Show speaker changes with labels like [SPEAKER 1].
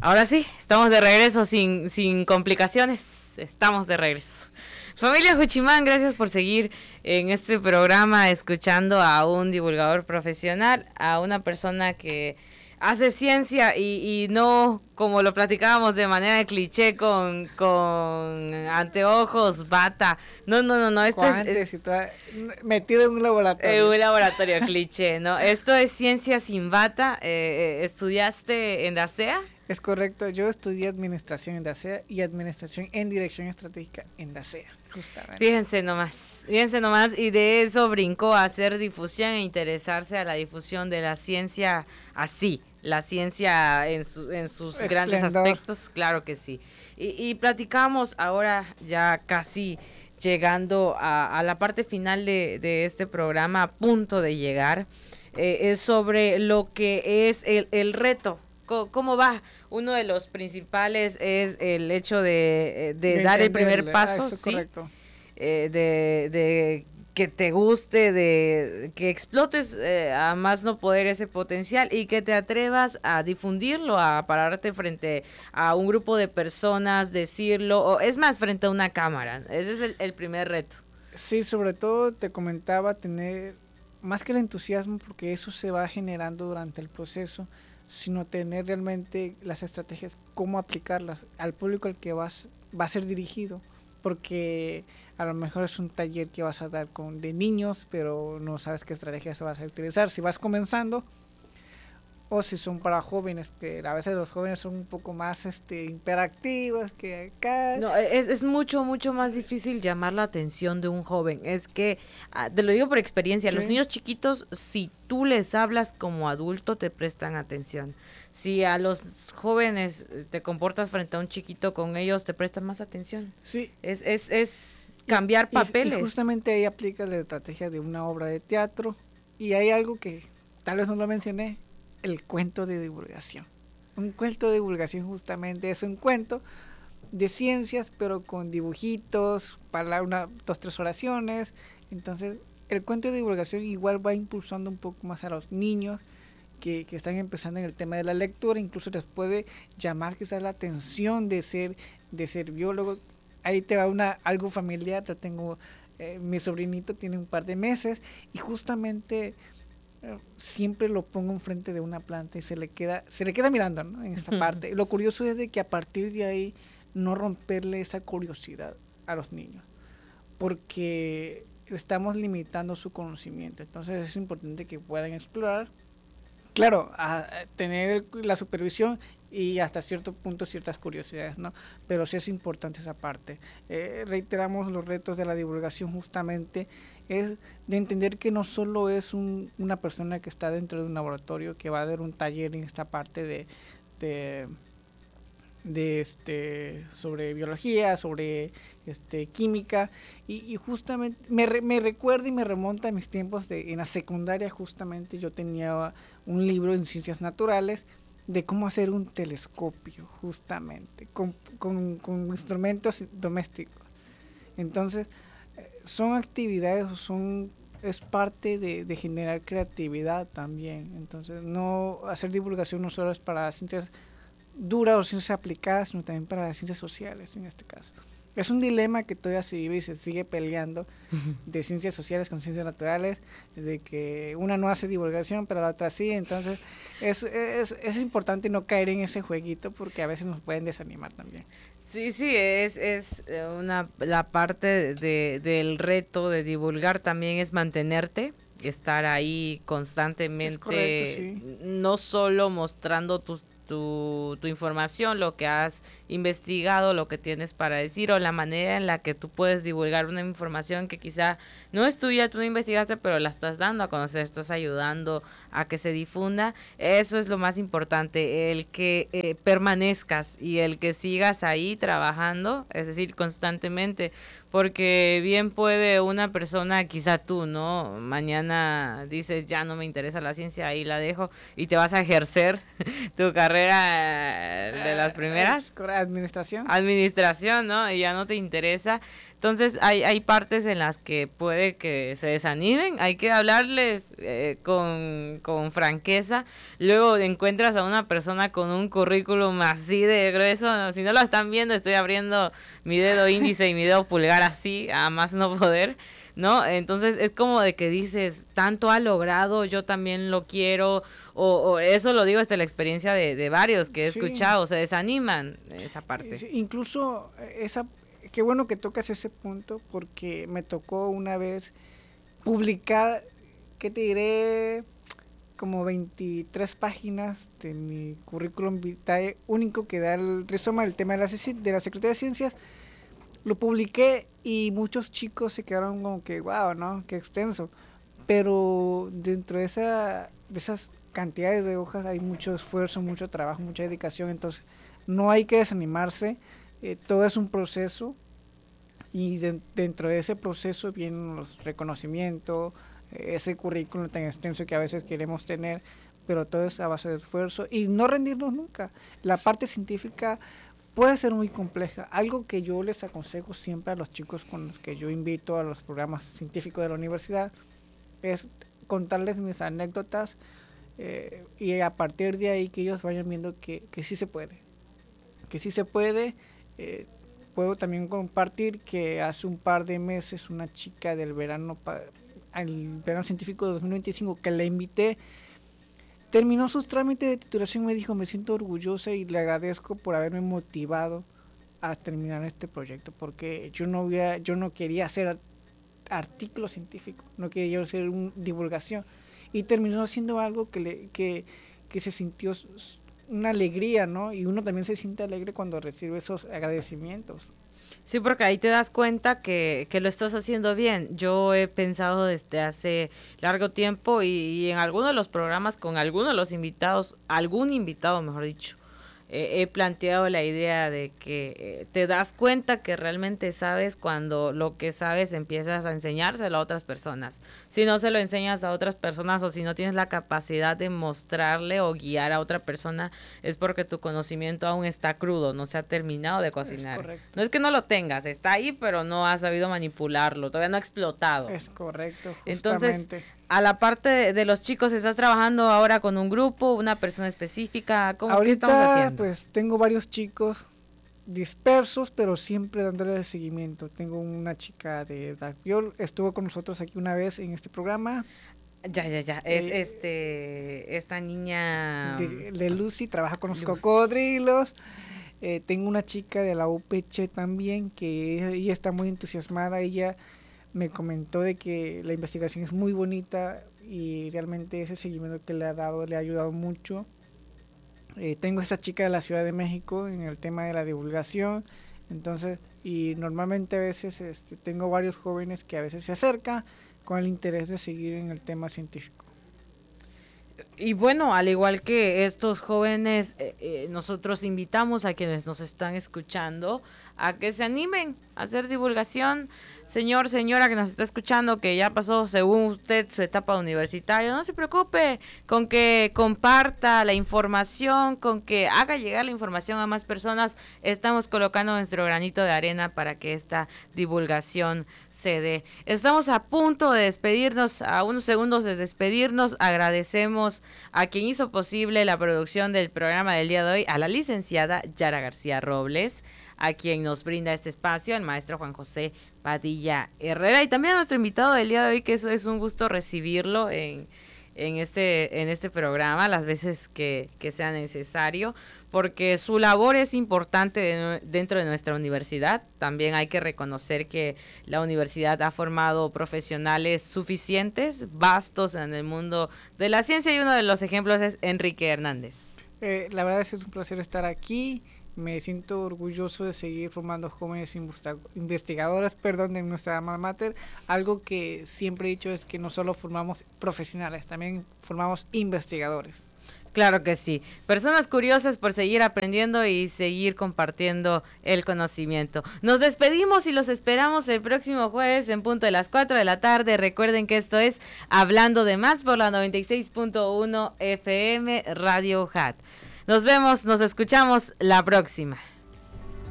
[SPEAKER 1] Ahora sí, estamos de regreso sin complicaciones. Estamos de regreso. Familia Juchimán, gracias por seguir en este programa escuchando a un divulgador profesional, a una persona que hace ciencia y no como lo platicábamos de manera de cliché con anteojos, bata. No, esto es
[SPEAKER 2] metido en un laboratorio.
[SPEAKER 1] En un laboratorio cliché, ¿no? Esto es ciencia sin bata. ¿Estudiaste en la CEA?
[SPEAKER 2] Es correcto, yo estudié administración en la CEA y administración en dirección estratégica en la CEA, justamente.
[SPEAKER 1] Fíjense nomás, y de eso brincó a hacer difusión e interesarse a la difusión de la ciencia así, la ciencia en sus grandes aspectos, claro que sí. Y platicamos ahora ya casi llegando a la parte final de este programa, a punto de llegar, es sobre lo que es el reto. ¿Cómo va? Uno de los principales es el hecho de dar el primer paso, ¿sí?
[SPEAKER 2] Correcto.
[SPEAKER 1] De que te guste, de que explotes a más no poder ese potencial y que te atrevas a difundirlo, a pararte frente a un grupo de personas, decirlo, o es más, frente a una cámara. Ese es el primer reto.
[SPEAKER 2] Sí, sobre todo te comentaba tener más que el entusiasmo, porque eso se va generando durante el proceso, sino tener realmente las estrategias, cómo aplicarlas al público al que va a ser dirigido, porque a lo mejor es un taller que vas a dar de niños, pero no sabes qué estrategias vas a utilizar si vas comenzando, o si son para jóvenes, que a veces los jóvenes son un poco más hiperactivos que acá.
[SPEAKER 1] No, es mucho más difícil llamar la atención de un joven. Es que, te lo digo por experiencia, sí. Los niños chiquitos, si tú les hablas como adulto, te prestan atención. Si a los jóvenes te comportas frente a un chiquito con ellos, te prestan más atención.
[SPEAKER 2] Sí.
[SPEAKER 1] Es cambiar papeles.
[SPEAKER 2] Y justamente ahí aplica la estrategia de una obra de teatro. Y hay algo que tal vez no lo mencioné, el cuento de divulgación. Un cuento de divulgación justamente es un cuento de ciencias, pero con dibujitos, para 2, 3 oraciones. Entonces, el cuento de divulgación igual va impulsando un poco más a los niños que están empezando en el tema de la lectura. Incluso les puede llamar quizás la atención de ser biólogo. Ahí te va algo familiar. Yo tengo, mi sobrinito tiene un par de meses y justamente siempre lo pongo enfrente de una planta y se le queda mirando, ¿no? En esta parte. Lo curioso es de que a partir de ahí no romperle esa curiosidad a los niños, porque estamos limitando su conocimiento. Entonces es importante que puedan explorar, claro, a tener la supervisión y hasta cierto punto ciertas curiosidades, ¿no? Pero sí es importante esa parte. Reiteramos los retos de la divulgación, justamente es de entender que no solo es una persona que está dentro de un laboratorio, que va a dar un taller en esta parte sobre biología, sobre química, y justamente me recuerda y me remonta a mis tiempos en la secundaria. Justamente yo tenía un libro en ciencias naturales de cómo hacer un telescopio, justamente con instrumentos domésticos. Entonces son actividades, es parte de generar creatividad también. Entonces no hacer divulgación no solo es para ciencias duras o ciencias aplicadas, sino también para las ciencias sociales en este caso. Es un dilema que todavía se vive y se sigue peleando de ciencias sociales con ciencias naturales, de que una no hace divulgación pero la otra sí. Entonces es importante no caer en ese jueguito, porque a veces nos pueden desanimar también.
[SPEAKER 1] Sí, es la parte del reto de divulgar también es mantenerte, estar ahí constantemente,
[SPEAKER 2] es correcto, sí.
[SPEAKER 1] No solo mostrando tu información, lo que has investigado, lo que tienes para decir, o la manera en la que tú puedes divulgar una información que quizá no es tuya, tú no investigaste, pero la estás dando a conocer, estás ayudando a que se difunda. Eso es lo más importante, el que permanezcas y el que sigas ahí trabajando, es decir, constantemente, porque bien puede una persona, quizá tú, ¿no? Mañana dices, ya no me interesa la ciencia, ahí la dejo, y te vas a ejercer tu carrera de las primeras.
[SPEAKER 2] Administración.
[SPEAKER 1] Administración, ¿no? Y ya no te interesa. Entonces hay partes en las que puede que se desanimen, hay que hablarles con franqueza. Luego encuentras a una persona con un currículum así de grueso, ¿no? Si no lo están viendo, estoy abriendo mi dedo índice y mi dedo pulgar así, a más no poder, ¿no? Entonces es como de que dices, tanto ha logrado, yo también lo quiero, o eso lo digo desde la experiencia de varios que he escuchado, se desaniman esa parte.
[SPEAKER 2] Incluso qué bueno que tocas ese punto, porque me tocó una vez publicar, ¿qué te diré? Como 23 páginas de mi currículum vitae único que da el rizoma del tema de la Secretaría de Ciencias. Lo publiqué y muchos chicos se quedaron como que, wow, ¿no? Qué extenso. Pero dentro de esas cantidades de hojas hay mucho esfuerzo, mucho trabajo, mucha dedicación. Entonces, no hay que desanimarse. Todo es un proceso. Y dentro de ese proceso vienen los reconocimientos, ese currículum tan extenso que a veces queremos tener, pero todo es a base de esfuerzo y no rendirnos nunca. La parte científica puede ser muy compleja. Algo que yo les aconsejo siempre a los chicos con los que yo invito a los programas científicos de la universidad es contarles mis anécdotas y a partir de ahí que ellos vayan viendo que sí se puede. Que sí se puede. Puedo también compartir que hace un par de meses una chica del verano científico de 2025 que la invité, terminó sus trámites de titulación y me dijo, me siento orgullosa y le agradezco por haberme motivado a terminar este proyecto, porque yo no quería hacer artículos científicos, no quería hacer divulgación, y terminó haciendo algo que se sintió una alegría, ¿no? Y uno también se siente alegre cuando recibe esos agradecimientos.
[SPEAKER 1] Sí, porque ahí te das cuenta que lo estás haciendo bien. Yo he pensado desde hace largo tiempo y en alguno de los programas con alguno de los invitados, algún invitado mejor dicho, he planteado la idea de que te das cuenta que realmente sabes cuando lo que sabes empiezas a enseñárselo a otras personas. Si no se lo enseñas a otras personas o si no tienes la capacidad de mostrarle o guiar a otra persona, es porque tu conocimiento aún está crudo, no se ha terminado de cocinar. No es que no lo tengas, está ahí, pero no has sabido manipularlo, todavía no ha explotado.
[SPEAKER 2] Es correcto, justamente.
[SPEAKER 1] Entonces, a la parte de los chicos, ¿estás trabajando ahora con un grupo, una persona específica? ¿Qué estamos haciendo?
[SPEAKER 2] Pues tengo varios chicos dispersos, pero siempre dándole el seguimiento. Tengo una chica de Dagviol, estuvo con nosotros aquí una vez en este programa.
[SPEAKER 1] Ya. Es esta niña
[SPEAKER 2] de Lucy, trabaja con los cocodrilos. Tengo una chica de la UPC también, que ella está muy entusiasmada. Ella me comentó de que la investigación es muy bonita y realmente ese seguimiento que le ha dado le ha ayudado mucho. Tengo esta chica de la Ciudad de México en el tema de la divulgación, entonces, y normalmente a veces tengo varios jóvenes que a veces se acercan con el interés de seguir en el tema científico.
[SPEAKER 1] Y bueno, al igual que estos jóvenes, nosotros invitamos a quienes nos están escuchando a que se animen a hacer divulgación. Señor, señora que nos está escuchando, que ya pasó según usted su etapa universitaria, no se preocupe con que comparta la información, con que haga llegar la información a más personas. Estamos colocando nuestro granito de arena para que esta divulgación se dé. Estamos a punto de despedirnos, a unos segundos de despedirnos. Agradecemos a quien hizo posible la producción del programa del día de hoy, a la licenciada Yara García Robles, a quien nos brinda este espacio, el maestro Juan José Padilla Herrera, y también a nuestro invitado del día de hoy, que eso es un gusto recibirlo en este programa las veces que sea necesario, porque su labor es importante dentro de nuestra universidad. También hay que reconocer que la universidad ha formado profesionales suficientes, vastos en el mundo de la ciencia, y uno de los ejemplos es Enrique Hernández.
[SPEAKER 2] La verdad es que es un placer estar aquí. Me siento orgulloso de seguir formando jóvenes investigadores, de nuestra alma mater. Algo que siempre he dicho es que no solo formamos profesionales, también formamos investigadores.
[SPEAKER 1] Claro que sí. Personas curiosas por seguir aprendiendo y seguir compartiendo el conocimiento. Nos despedimos y los esperamos el próximo jueves en punto de las 4 de la tarde. Recuerden que esto es Hablando de Más por la 96.1 FM Radio HAT. Nos vemos, nos escuchamos la próxima.